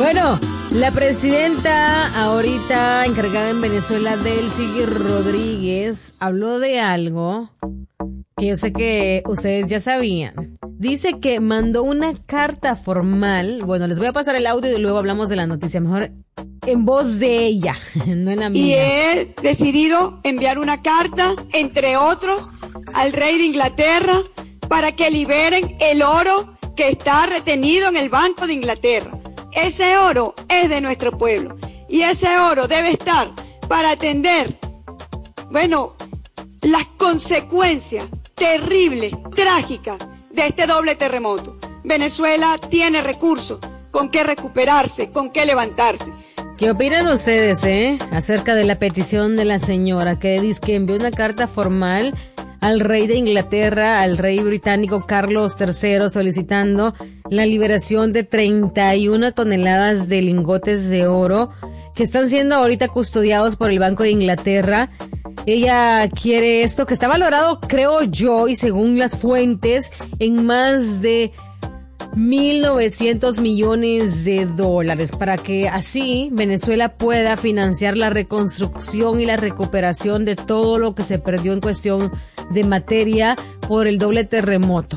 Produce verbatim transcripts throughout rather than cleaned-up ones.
Bueno, la presidenta ahorita encargada en Venezuela, Delcy Rodríguez, habló de algo que yo sé que ustedes ya sabían. Dice que mandó una carta formal. Bueno, les voy a pasar el audio y luego hablamos de la noticia. Mejor en voz de ella, no en la mía. Y he decidido enviar una carta, entre otros, al rey de Inglaterra para que liberen el oro que está retenido en el Banco de Inglaterra. Ese oro es de nuestro pueblo y ese oro debe estar para atender, bueno, las consecuencias terribles, trágicas de este doble terremoto. Venezuela tiene recursos con qué recuperarse, con qué levantarse. ¿Qué opinan ustedes, eh, acerca de la petición de la señora que dice que envió una carta formal al rey de Inglaterra, al rey británico Carlos tercero, solicitando la liberación de treinta y una toneladas de lingotes de oro que están siendo ahorita custodiados por el Banco de Inglaterra? Ella quiere esto, que está valorado, creo yo, y según las fuentes, en más de mil novecientos millones de dólares, para que así Venezuela pueda financiar la reconstrucción y la recuperación de todo lo que se perdió en cuestión de materia por el doble terremoto.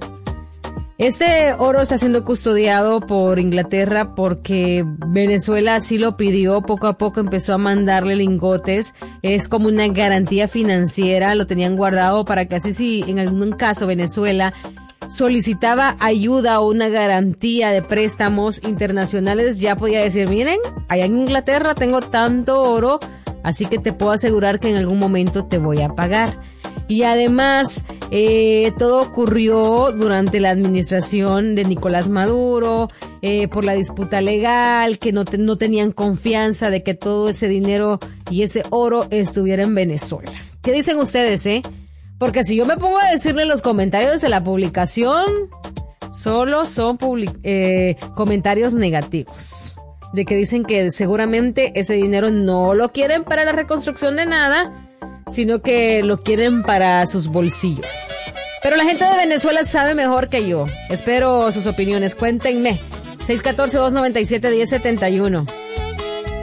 Este oro está siendo custodiado por Inglaterra porque Venezuela así lo pidió. Poco a poco empezó a mandarle lingotes. Es como una garantía financiera. Lo tenían guardado para que así, si en algún caso Venezuela solicitaba ayuda o una garantía de préstamos internacionales, ya podía decir, miren, allá en Inglaterra tengo tanto oro, así que te puedo asegurar que en algún momento te voy a pagar. Y además, eh, todo ocurrió durante la administración de Nicolás Maduro, eh, por la disputa legal, que no, te, no tenían confianza de que todo ese dinero y ese oro estuviera en Venezuela. ¿Qué dicen ustedes, eh? Porque si yo me pongo a decirle en los comentarios de la publicación, solo son public- eh, comentarios negativos. De que dicen que seguramente ese dinero no lo quieren para la reconstrucción de nada, sino que lo quieren para sus bolsillos. Pero la gente de Venezuela sabe mejor que yo. Espero sus opiniones. Cuéntenme. seis uno cuatro, dos nueve siete, uno cero siete uno.